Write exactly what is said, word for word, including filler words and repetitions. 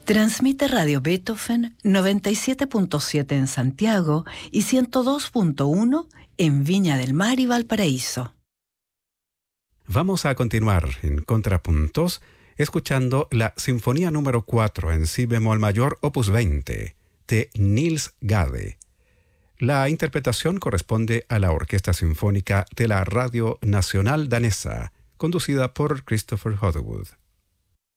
Transmite Radio Beethoven noventa y siete punto siete en Santiago y ciento dos punto uno en Viña del Mar y Valparaíso. Vamos a continuar en Contrapuntos escuchando la Sinfonía número cuatro en Si bemol mayor opus veinte de Niels Gade. La interpretación corresponde a la Orquesta Sinfónica de la Radio Nacional Danesa, conducida por Christopher Hodgwood.